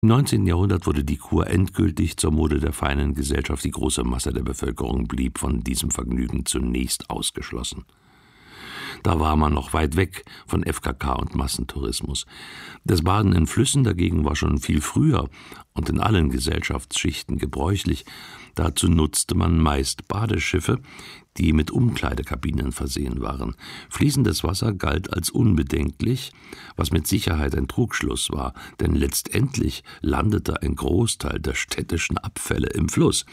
Im 19. Jahrhundert wurde die Kur endgültig zur Mode der feinen Gesellschaft. Die große Masse der Bevölkerung blieb von diesem Vergnügen zunächst ausgeschlossen. Da war man noch weit weg von FKK und Massentourismus. Das Baden in Flüssen dagegen war schon viel früher und in allen Gesellschaftsschichten gebräuchlich. Dazu nutzte man meist Badeschiffe, die mit Umkleidekabinen versehen waren. Fließendes Wasser galt als unbedenklich, was mit Sicherheit ein Trugschluss war, denn letztendlich landete ein Großteil der städtischen Abfälle im Fluss.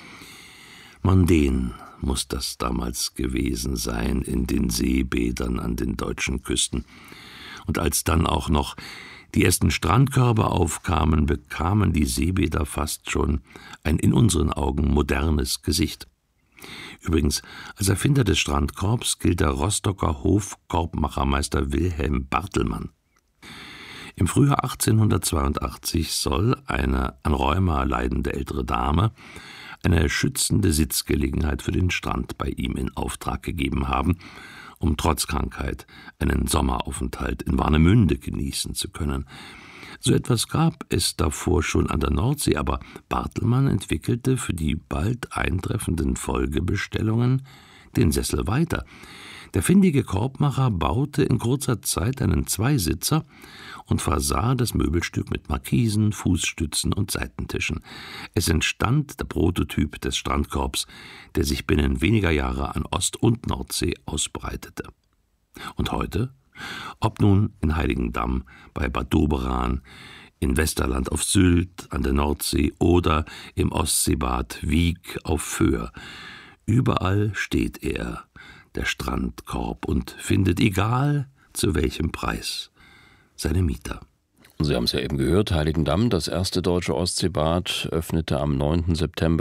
Mondän muss das damals gewesen sein in den Seebädern an den deutschen Küsten. Und als dann auch noch die ersten Strandkörbe aufkamen, bekamen die Seebäder fast schon ein in unseren Augen modernes Gesicht. Übrigens, als Erfinder des Strandkorbs gilt der Rostocker Hofkorbmachermeister Wilhelm Bartelmann. Im Frühjahr 1882 soll eine an Rheuma leidende ältere Dame eine schützende Sitzgelegenheit für den Strand bei ihm in Auftrag gegeben haben, um trotz Krankheit einen Sommeraufenthalt in Warnemünde genießen zu können. So etwas gab es davor schon an der Nordsee, aber Bartelmann entwickelte für die bald eintreffenden Folgebestellungen den Sessel weiter. Der findige Korbmacher baute in kurzer Zeit einen Zweisitzer und versah das Möbelstück mit Markisen, Fußstützen und Seitentischen. Es entstand der Prototyp des Strandkorbs, der sich binnen weniger Jahre an Ost- und Nordsee ausbreitete. Und heute? Ob nun in Heiligendamm, bei Bad Doberan, in Westerland auf Sylt, an der Nordsee oder im Ostseebad Wiek auf Föhr. Überall steht er, der Strandkorb, und findet, egal zu welchem Preis, seine Mieter. Sie haben es ja eben gehört, Heiligendamm, das erste deutsche Ostseebad, öffnete am 9. September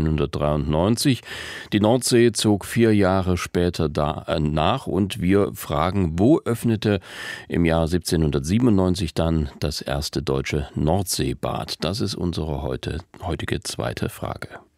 1793. Die Nordsee zog 4 Jahre später nach und wir fragen, wo öffnete im Jahr 1797 dann das erste deutsche Nordseebad? Das ist unsere heutige zweite Frage.